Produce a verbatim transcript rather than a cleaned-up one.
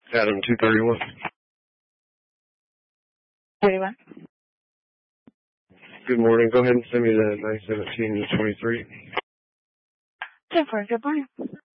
Adam two thirty-one. thirty-one. Good morning. Go ahead and send me the nine seventeen twenty-three. ten four, good morning.